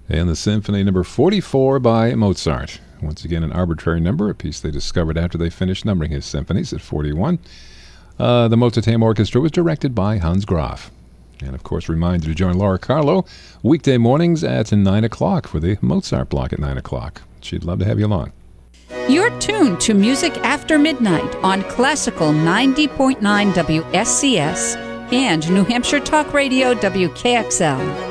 And the Symphony number 44 by Mozart. Once again, an arbitrary number, a piece they discovered after they finished numbering his symphonies at 41. The Mozarteum Orchestra was directed by Hans Graf. And, of course, reminder to join Laura Carlo weekday mornings at 9 o'clock for the Mozart block at 9 o'clock. She'd love to have you along. You're tuned to Music After Midnight on Classical 90.9 WSCS and New Hampshire Talk Radio WKXL.